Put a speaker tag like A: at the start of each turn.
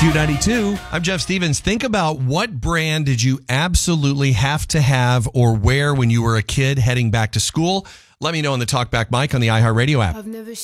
A: Q92. I'm Jeff Stevens. Think about what brand did you absolutely have to have or wear when you were a kid heading back to school? Let me know on the Talkback mic on the iHeartRadio app.